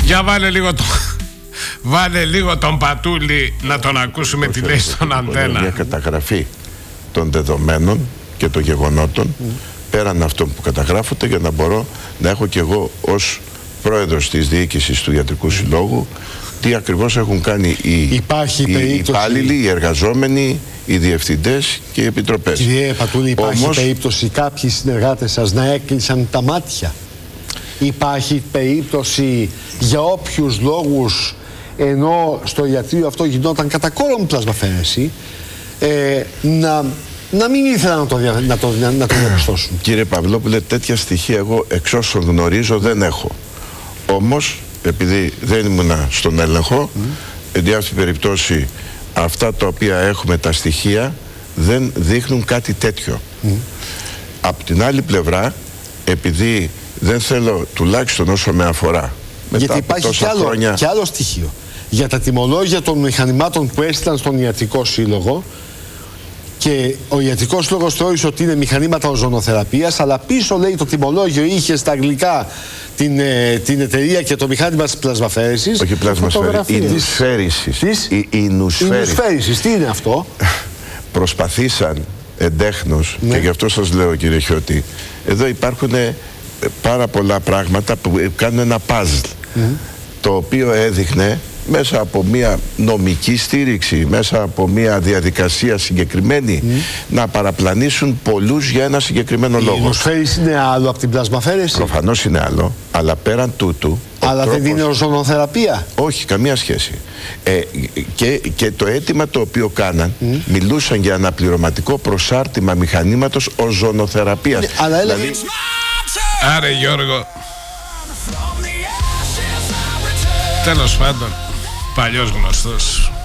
Για βάλε λίγο τον Πατούλη να τον ακούσουμε τι λέει στον αντένα. Μια καταγραφή των δεδομένων και των γεγονότων πέραν αυτών που καταγράφονται, για να μπορώ να έχω και εγώ ως πρόεδρος της διοίκησης του Ιατρικού Συλλόγου τι ακριβώς έχουν κάνει οι υπάλληλοι, οι εργαζόμενοι, οι διευθυντές και οι επιτροπές. Κύριε Πατούλη, υπάρχει περίπτωση κάποιοι συνεργάτες σας να έκλεισαν τα μάτια? Υπάρχει περίπτωση για όποιους λόγους, ενώ στο ιατρείο αυτό γινόταν κατά κόρον πλασμαφαίρεση, να μην ήθελαν να το διαπιστώσουν? Κύριε Παυλόπουλε, τέτοια στοιχεία εγώ εξ όσων γνωρίζω δεν έχω. Όμως, επειδή δεν ήμουνα στον έλεγχο, εν αυτή περιπτώσει αυτά τα οποία έχουμε τα στοιχεία δεν δείχνουν κάτι τέτοιο. Απ' την άλλη πλευρά, επειδή δεν θέλω, τουλάχιστον όσο με αφορά, γιατί υπάρχει και άλλο στοιχείο για τα τιμολόγια των μηχανημάτων που έστειλαν στον Ιατρικό Σύλλογο, και ο Ιατρικός Σύλλογος θεώρησε ότι είναι μηχανήματα οζονοθεραπείας, αλλά πίσω, λέει, το τιμολόγιο είχε στα αγγλικά την εταιρεία και το μηχάνημα της πλασμαφαίρεσης. Όχι πλασμαφαίρεσης, η νουσφαίρησης. Η νουσφαίρησης, τι είναι αυτό? Προσπαθήσαν εντέχνως, και γι' αυτό σας λέω, κύριε Χιώτη, εδώ υπάρχουν πάρα πολλά πράγματα που κάνουν ένα puzzle, το οποίο έδειχνε μέσα από μια νομική στήριξη, μέσα από μια διαδικασία συγκεκριμένη, να παραπλανήσουν πολλούς για ένα συγκεκριμένο λόγο. Η νοσφαίρηση είναι άλλο από την πλασμαφαίρεση? Προφανώς είναι άλλο, αλλά πέραν τούτου... Αλλά δεν είναι οζονοθεραπεία? Όχι, καμία σχέση. Και το αίτημα το οποίο κάναν, μιλούσαν για αναπληρωματικό προσάρτημα μηχανήματος οζονοθεραπείας. Αλλά δηλαδή... Άρε Γιώργο, τέλος πάντων, παλιός γνωστός.